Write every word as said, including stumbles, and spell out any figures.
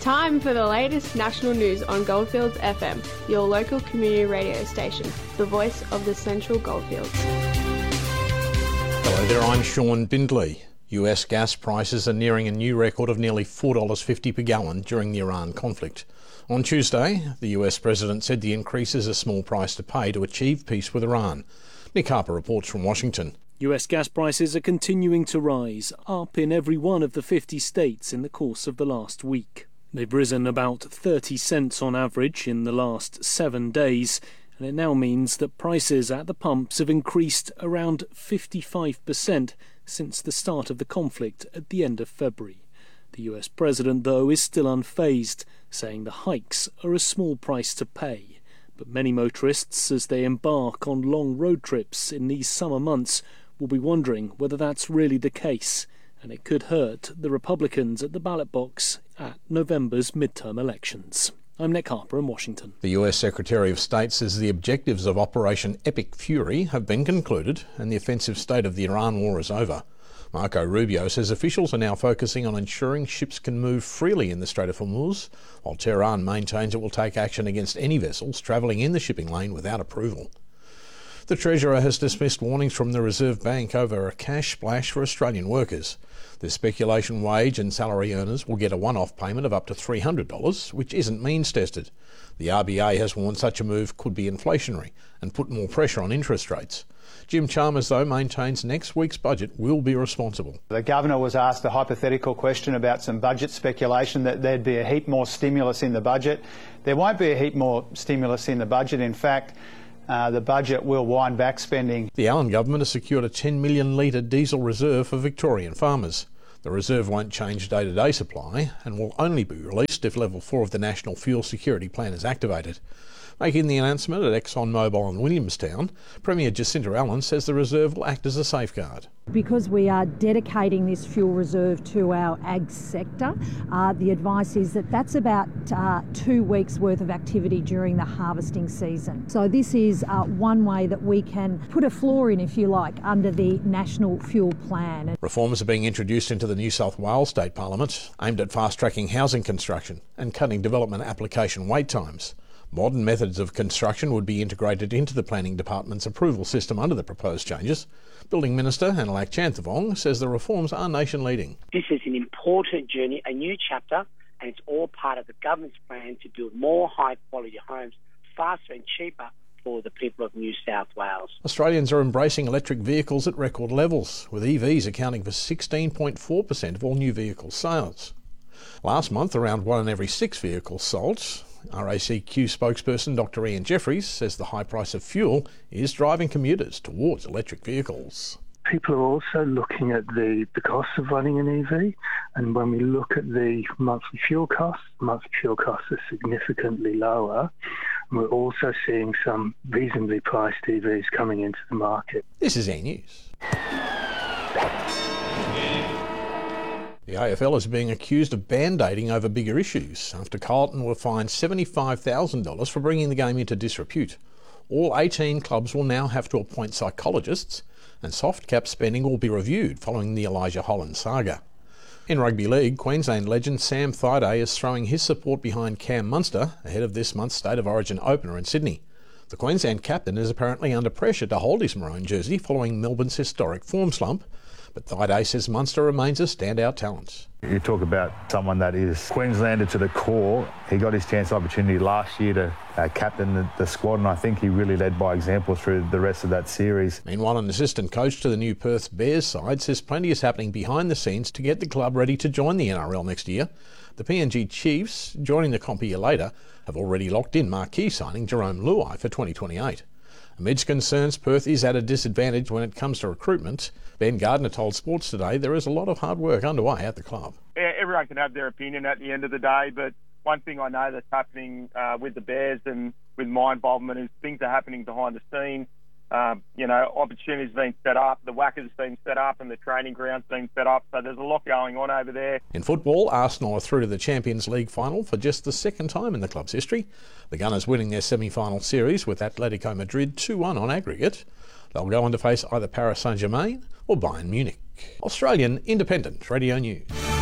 Time for the latest national news on Goldfields F M, your local community radio station, the voice of the Central Goldfields. Hello there, I'm Sean Bindley. U S gas prices are nearing a new record of nearly four dollars fifty per gallon during the Iran conflict. On Tuesday, the U S President said the increase is a small price to pay to achieve peace with Iran. Nick Harper reports from Washington. U S gas prices are continuing to rise, up in every one of the fifty states in the course of the last week. They've risen about thirty cents on average in the last seven days, and it now means that prices at the pumps have increased around fifty-five percent since the start of the conflict at the end of February. The U S President, though, is still unfazed, saying the hikes are a small price to pay. But many motorists, as they embark on long road trips in these summer months, will be wondering whether that's really the case, and it could hurt the Republicans at the ballot box at November's midterm elections. I'm Nick Harper in Washington. The U S Secretary of State says the objectives of Operation Epic Fury have been concluded and the offensive state of the Iran war is over. Marco Rubio says officials are now focusing on ensuring ships can move freely in the Strait of Hormuz, while Tehran maintains it will take action against any vessels travelling in the shipping lane without approval. The Treasurer has dismissed warnings from the Reserve Bank over a cash splash for Australian workers. The speculation wage and salary earners will get a one-off payment of up to three hundred dollars, which isn't means-tested. The R B A has warned such a move could be inflationary and put more pressure on interest rates. Jim Chalmers, though, maintains next week's budget will be responsible. The Governor was asked a hypothetical question about some budget speculation, that there'd be a heap more stimulus in the budget. There won't be a heap more stimulus in the budget. In fact, Uh, the budget will wind back spending. The Allen government has secured a ten million litre diesel reserve for Victorian farmers. The reserve won't change day-to-day supply and will only be released if level four of the National Fuel Security Plan is activated. Making the announcement at ExxonMobil in Williamstown, Premier Jacinta Allen says the reserve will act as a safeguard. Because we are dedicating this fuel reserve to our ag sector, uh, the advice is that that's about uh, two weeks worth of activity during the harvesting season. So this is uh, one way that we can put a floor in, if you like, under the National Fuel Plan. Reforms are being introduced into the New South Wales State Parliament, aimed at fast-tracking housing construction and cutting development application wait times. Modern methods of construction would be integrated into the Planning Department's approval system under the proposed changes. Building Minister Analak Chanthavong says the reforms are nation-leading. This is an important journey, a new chapter, and it's all part of the government's plan to build more high-quality homes faster and cheaper for the people of New South Wales. Australians are embracing electric vehicles at record levels, with E Vs accounting for sixteen point four percent of all new vehicle sales. Last month, around one in every six vehicles sold. R A C Q spokesperson Doctor Ian Jeffries says the high price of fuel is driving commuters towards electric vehicles. People are also looking at the, the cost of running an E V, and when we look at the monthly fuel costs, monthly fuel costs are significantly lower. And we're also seeing some reasonably priced E Vs coming into the market. This is E News. The A F L is being accused of band-aiding over bigger issues after Carlton were fined seventy-five thousand dollars for bringing the game into disrepute. All eighteen clubs will now have to appoint psychologists, and soft cap spending will be reviewed following the Elijah Holland saga. In rugby league, Queensland legend Sam Thaiday is throwing his support behind Cam Munster ahead of this month's State of Origin opener in Sydney. The Queensland captain is apparently under pressure to hold his maroon jersey following Melbourne's historic form slump, but Thaiday says Munster remains a standout talent. You talk about someone that is Queenslander to the core. He got his chance opportunity last year to uh, captain the, the squad, and I think he really led by example through the rest of that series. Meanwhile, an assistant coach to the new Perth Bears side says plenty is happening behind the scenes to get the club ready to join the N R L next year. The P N G Chiefs, joining the comp a year later, have already locked in marquee signing Jerome Luai for twenty twenty-eight. Amidst concerns Perth is at a disadvantage when it comes to recruitment, Ben Gardner told Sports Today there is a lot of hard work underway at the club. Yeah, everyone can have their opinion at the end of the day, but one thing I know that's happening uh, with the Bears and with my involvement is things are happening behind the scenes. Um, you know, opportunities being set up, the whackers being set up, and the training grounds being set up. So there's a lot going on over there. In football, Arsenal are through to the Champions League final for just the second time in the club's history. The Gunners winning their semi-final series with Atletico Madrid two one on aggregate. They'll go on to face either Paris Saint-Germain or Bayern Munich. Australian Independent Radio News.